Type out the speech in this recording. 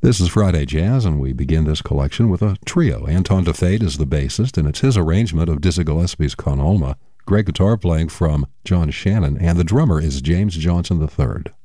This is Friday Jazz, and we begin this collection with a trio. Anton DeFate is the bassist, and it's his arrangement of Dizzy Gillespie's Con Alma. Great guitar playing from John Shannon, and the drummer is James Johnson III.